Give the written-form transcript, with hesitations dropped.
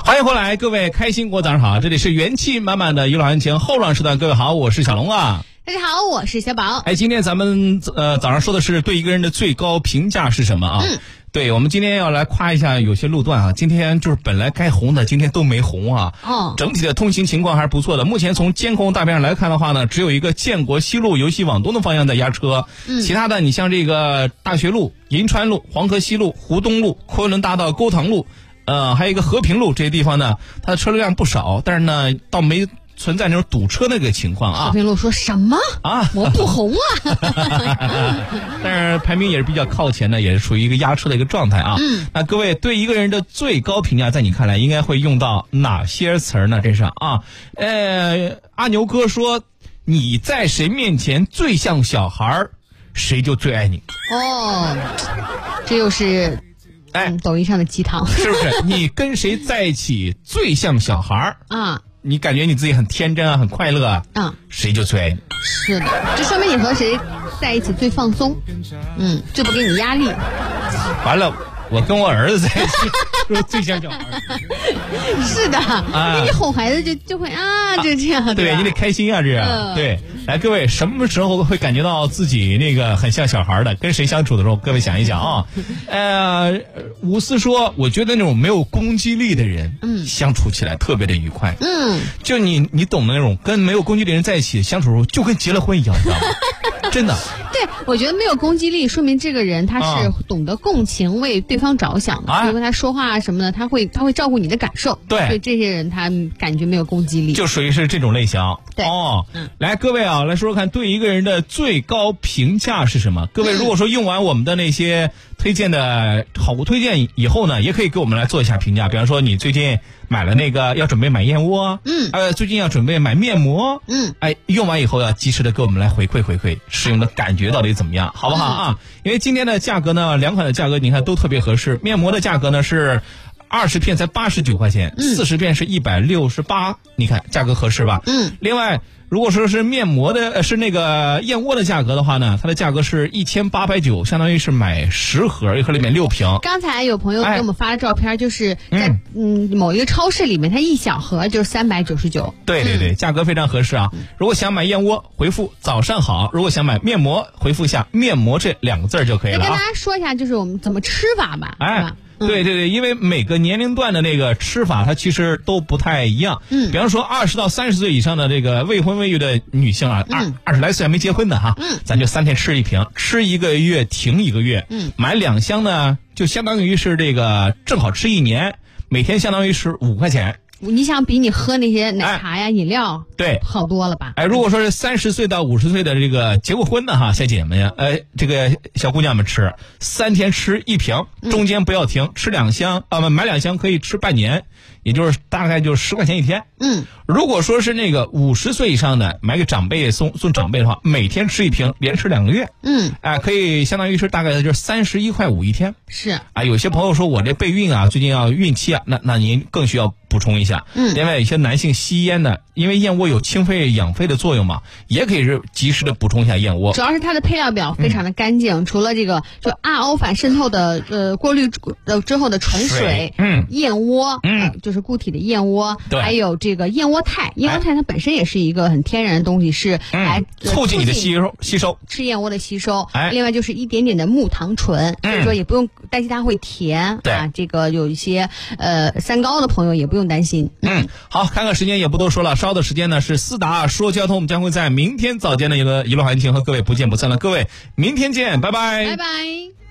欢迎回来，各位开心果早上好，这里是元气满满的娱乐行情后浪时段，各位好，我是小龙啊。 大家好，我是小宝。 今天咱们早上说的是对一个人的最高评价是什么啊？对，我们今天要来夸一下有些路段啊，今天就是本来该红的，今天都没红啊。整体的通行情况还是不错的。目前从监控大片上来看的话呢，只有一个建国西路由西往东的方向在压车，其他的你像这个大学路、银川路、黄河西路、湖东路、昆仑大道、沟塘路，还有一个和平路这些地方呢，它的车流量不少，但是呢，倒没存在那种堵车那个情况啊。 和平路说什么啊？我不红啊！ 但是排名也是比较靠前的，也是属于一个压车的一个状态啊。那各位对一个人的最高评价，在你看来应该会用到哪些词儿呢？这是啊，阿牛哥说，你在谁面前最像小孩儿，谁就最爱你。哦， 这又是抖音上的鸡汤， 是不是？你跟谁在一起最像小孩儿啊？你感觉你自己很天真啊，很快乐啊，谁就最爱你。 是的，这说明你和谁在一起最放松，最不给你压力。 完了，我跟我儿子在一起是最像小孩。 是的，你哄孩子就会就这样。 对，你得开心啊，这样。对，来各位，什么时候会感觉到自己那个很像小孩的？跟谁相处的时候，各位想一想啊。吴思说，我觉得那种没有攻击力的人，相处起来特别的愉快。就你懂的那种，跟没有攻击力的人在一起相处的时候，就跟结了婚一样，你知道吗？真的。 对，我觉得没有攻击力，说明这个人他是懂得共情，为对方着想的。比如跟他说话什么的，他会照顾你的感受。对，所以这些人他感觉没有攻击力， 就属于是这种类型。 对来各位啊，来说说看，对一个人的最高评价是什么？各位如果说用完我们的那些推荐的好物推荐以后呢，也可以给我们来做一下评价。比方说你最近买了那个要准备买燕窝，最近要准备买面膜，用完以后要及时的给我们来回馈使用的感觉到底怎么样，好不好啊？因为今天的价格呢，两款的价格你看都特别合适。面膜的价格呢是20片才89块钱，40片是168，你看价格合适吧？另外如果说是面膜的是那个燕窝的价格的话呢，它的价格是1890，相当于是买10盒，一盒里面6瓶。 刚才有朋友给我们发了照片，就是在某一个超市里面，它一小盒就是399。 对，价格非常合适啊。如果想买燕窝，回复早上好；如果想买面膜，回复下面膜这2个字就可以了。 跟大家说一下，就是我们怎么吃法吧，是吧？ 对，因为每个年龄段的那个吃法它其实都不太一样。比方说20到30岁以上的这个未婚未育的女性啊，20来岁还没结婚的哈，咱就3天吃1瓶，吃1个月停1个月，买2箱呢，就相当于是这个正好吃1年，每天相当于是5块钱。 你想比你喝那些奶茶呀、饮料好多了吧？ 如果说是30岁到50岁的这个结过婚的哈小姐姐们呀，这个小姑娘们吃3天吃1瓶，中间不要停，吃2箱买2箱可以吃半年，也就是大概就10块钱1天。如果说是那个50岁以上的，买给长辈送长辈的话，每天吃1瓶，连吃2个月。可以相当于是大概就是31.5块1天。 是有些朋友说我这备孕啊，最近要孕期啊，那您更需要补充一下。另外一些男性吸烟的，因为燕窝有清肺养肺的作用嘛，也可以是及时的补充一下燕窝。 主要是它的配料表非常的干净，除了这个就RO反渗透的过滤之后的纯水，燕窝，就是固体的燕窝，还有这个燕窝肽。燕窝肽它本身也是一个很天然的东西，是来促进你的吸收， 吃燕窝的吸收。另外就是一点点的木糖醇，所以说也不用担心它会甜啊。这个有一些三高的朋友也不用担心。 好，看看时间也不多说了，稍的时间呢是思达说交通，我们将会在明天早间的一个娱乐行情和各位不见不散了。各位明天见，拜拜， 拜拜。